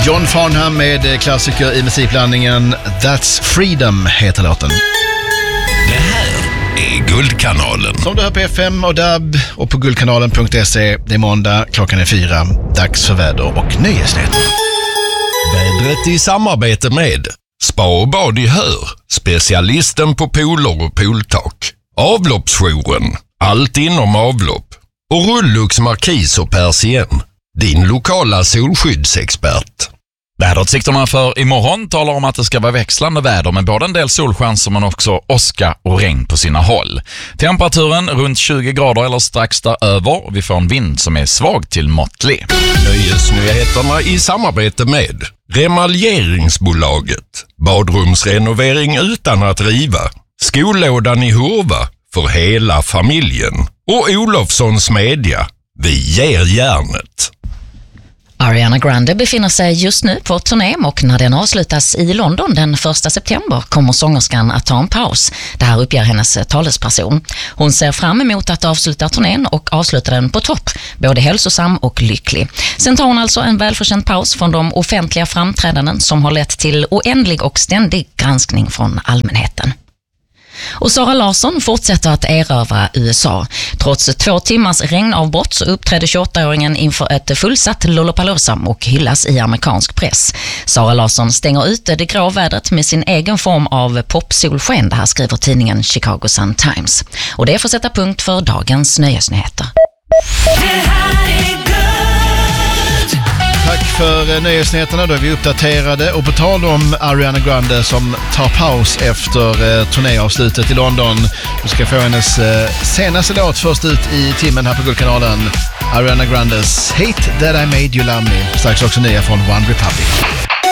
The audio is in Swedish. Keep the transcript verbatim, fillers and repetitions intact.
John Farnham med klassiker i musikblandningen That's Freedom heter låten. Det här är Guldkanalen. Som du hör på F M och D A B och på guldkanalen punkt se. Det är måndag, klockan är fyra. Dags för väder och nöjesnyheter. Vädret i samarbete med Spa och bad i Hör, specialisten på pooler och pooltak. Avloppsjouren, allt inom avlopp. Och Rullux Markis och Persien, din lokala solskyddsexpert. Väderutsikterna för imorgon talar om att det ska vara växlande väder med både en del solchanser men också åska och regn på sina håll. Temperaturen runt tjugo grader eller strax däröver och vi får en vind som är svag till måttlig. Nöjesnyheterna i samarbete med Remaljeringsbolaget, badrumsrenovering utan att riva, Skolådan i Hurva för hela familjen och Olofssons Media, vi ger järnet. Ariana Grande befinner sig just nu på turné och när den avslutas i London den första september kommer sångerskan att ta en paus. Det här uppger hennes talesperson. Hon ser fram emot att avsluta turnén och avsluta den på topp, både hälsosam och lycklig. Sen tar hon alltså en välförtjänt paus från de offentliga framträdanden som har lett till oändlig och ständig granskning från allmänheten. Och Sara Larsson fortsätter att erövra U S A. Trots två timmars regnavbrott så uppträdde tjugoåttaåringen inför ett fullsatt Lollapalooza och hyllas i amerikansk press. Sara Larsson stänger ut det grå vädret med sin egen form av popsolsken. Det här skriver tidningen Chicago Sun-Times. Och det får sätta punkt för dagens nöjesnyheter. Tack för nöjesnyheterna, då är vi uppdaterade. Och på tal om Ariana Grande som tar paus efter eh, turnéavslutet i London. Vi ska få hennes eh, senaste låt först ut i timmen här på Guldkanalen. Ariana Grandes Hate That I Made You Love Me. Strax också nya från One Republic.